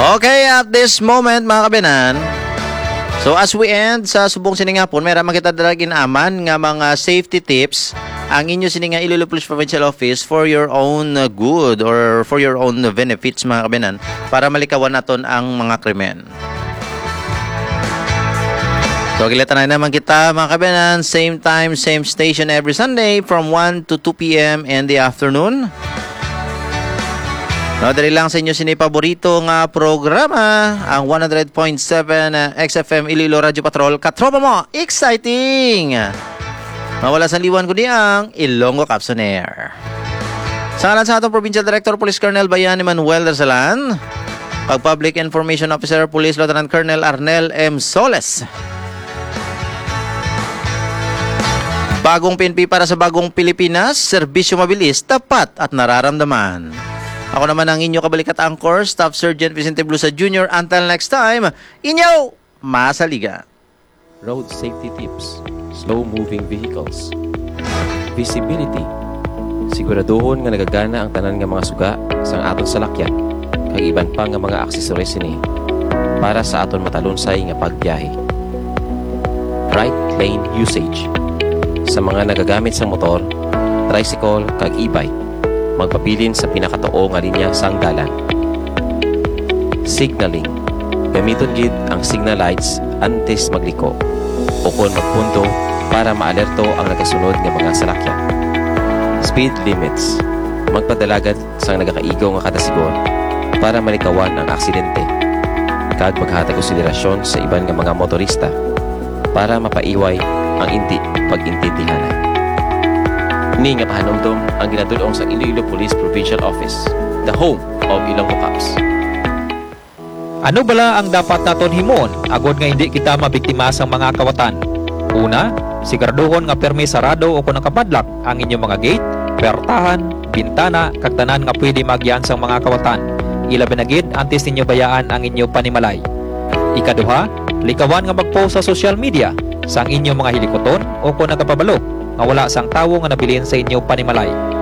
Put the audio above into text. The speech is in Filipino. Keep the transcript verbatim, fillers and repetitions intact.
Okay, at this moment mga kabinan, so as we end sa subong siningapon, meron makita dalagin aman nga mga safety tips ang inyo sininga Iloilo Police Provincial Office for your own uh, good or for your own benefits mga kabinan para malikawan naton ang mga krimen. So kilala na naman kita mga kabinan, same time, same station every Sunday from one to two p.m. in the afternoon. No, dali lang sa inyo sini paborito nga programa, ang one hundred point seven uh, X F M Iloilo Radio Patrol. Katropa mo, exciting! Mawala sa liwan ko niyang Ilonggo Capson Air. Sa ngalan sa atong Provincial Director Police Colonel Bayan Manuel Darsalan, pag Public Information Officer Police Lieutenant Colonel Arnel M. Soles, bagong P N P para sa bagong Pilipinas, serbisyo mabilis, tapat at nararamdaman. Ako naman ang inyo kabalikat anchor, Staff Sergeant Vicente Blusa Junior Until next time, inyo masaliga. Road safety tips, slow-moving vehicles, visibility, siguraduhon nga nagagana ang tanan nga mga suga sa aton salakyan, kag iban pa nga mga aksesories ini para sa aton matalunsay nga pagbiyahe. Right lane usage, sa mga nagagamit sa motor, tricycle kag e-bike, magpabilin sa pinakatoo nga linya sang dalan. Signaling, gamiton gid ang signal lights antes magliko o kon magpunto para maalerto ang nagasunod nga mga salakyan. Speed limits, magpadalagan sang nagakaigo nga kadasigon para malikawan ang aksidente, kag maghatag konsiderasyon sa iban nga mga motorista para mapaiway ang inti pag-intindihanan. Ni nga pahanumdum ang ginatulong sa Iloilo Police Provincial Office, the home of Ilonggo Cops. Ano bala ang dapat naton himon agod nga hindi kita mabiktima sa mga kawatan? Una, siguraduhon nga permi sarado o kung nakapadlak ang inyong mga gate, pertahan, bintana, kag tanan nga pwede magyan sa mga kawatan. Ilabi na gid antes ninyo bayaan ang inyong panimalay. Ikaduha, likawan nga mag-post sa social media sang inyong mga hilikoton o kung nagapabalo nga wala sang tawo nga nabilin sa inyong panimalay.